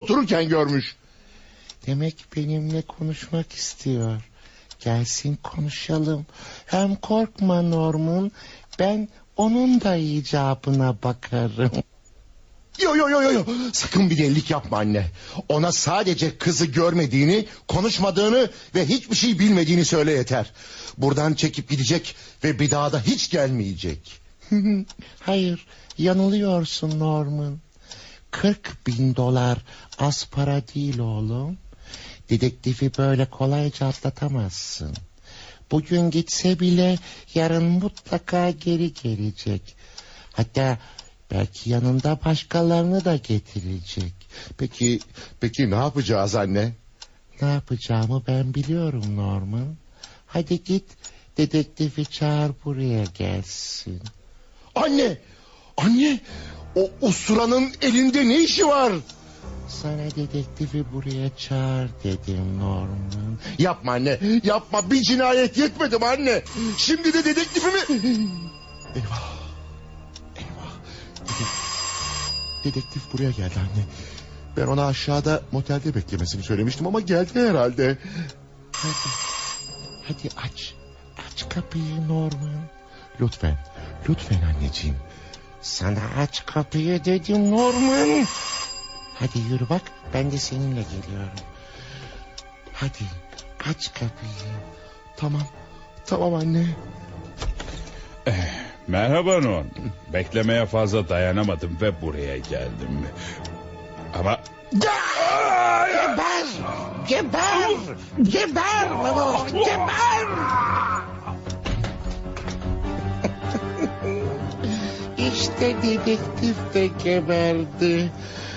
otururken görmüş. Demek benimle konuşmak istiyor. Gelsin konuşalım. Hem korkma Norman, ben onun da icabına bakarım. Yo. Sakın bir delilik yapma anne. Ona sadece kızı görmediğini, konuşmadığını ve hiçbir şey bilmediğini söyle yeter. Buradan çekip gidecek ve bir daha da hiç gelmeyecek. Hayır, yanılıyorsun Norman. $40.000 az para değil oğlum. Dedektifi böyle kolayca atlatamazsın. Bugün gitse bile yarın mutlaka geri gelecek. Hatta belki yanında başkalarını da getirecek. Peki ne yapacağız anne? Ne yapacağımı ben biliyorum Norman. Hadi git, dedektifi çağır buraya gelsin. Anne! O usturanın elinde ne işi var? Sana dedektifi buraya çağır dedim Norman. Yapma anne, yapma. Bir cinayet yetmedi mi anne? Şimdi de dedektifimi... Eyvah. Dedektif buraya geldi anne. Ben ona aşağıda motelde beklemesini söylemiştim ama geldi herhalde. Hadi aç. Aç kapıyı Norman. Lütfen anneciğim. Sana aç kapıyı dedim Norman. Hadi yürü bak, ben de seninle geliyorum. Hadi aç kapıyı. Tamam anne. Merhaba Non. Beklemeye fazla dayanamadım ve buraya geldim. Ama... Geber baba, geber. İşte dedektif de geberdi.